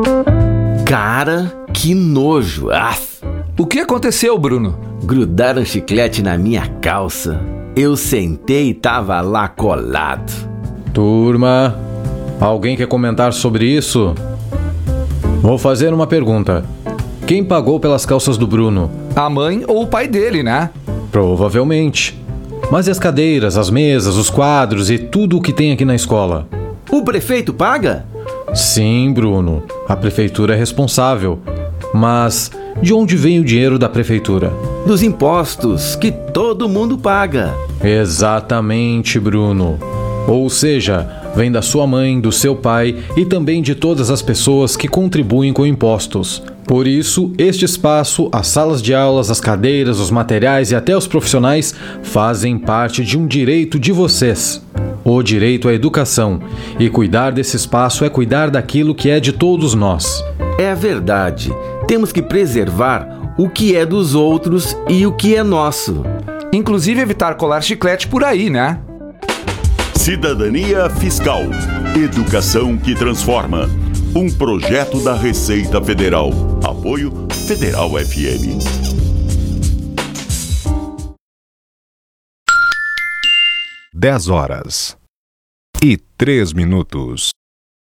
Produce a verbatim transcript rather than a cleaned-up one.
Cara, que nojo! Aff. O que aconteceu, Bruno? Grudaram chiclete na minha calça. Eu sentei e tava lá colado. Turma, alguém quer comentar sobre isso? Vou fazer uma pergunta. Quem pagou pelas calças do Bruno? A mãe ou o pai dele, né? Provavelmente. Mas e as cadeiras, as mesas, os quadros e tudo o que tem aqui na escola? O prefeito paga? Sim, Bruno. A prefeitura é responsável. Mas de onde vem o dinheiro da prefeitura? Dos impostos que todo mundo paga. Exatamente, Bruno. Ou seja, vem da sua mãe, do seu pai e também de todas as pessoas que contribuem com impostos. Por isso, este espaço, as salas de aulas, as cadeiras, os materiais e até os profissionais fazem parte de um direito de vocês. O direito à educação. E cuidar desse espaço é cuidar daquilo que é de todos nós. É verdade. Temos que preservar o que é dos outros e o que é nosso. Inclusive evitar colar chiclete por aí, né? Cidadania Fiscal. Educação que transforma. Um projeto da Receita Federal. Apoio Federal F M. dez horas e três minutos.